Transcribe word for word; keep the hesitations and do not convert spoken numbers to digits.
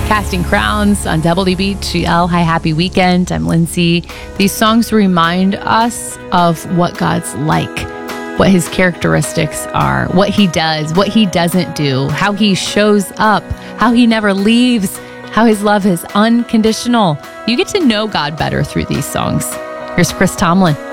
Casting Crowns on W B G L. Hi, happy weekend. I'm Lindsay. These songs remind us of what God's like, what his characteristics are, what he does, what he doesn't do, how he shows up, how he never leaves, how his love is unconditional. You get to know God better through these songs. Here's Chris Tomlin.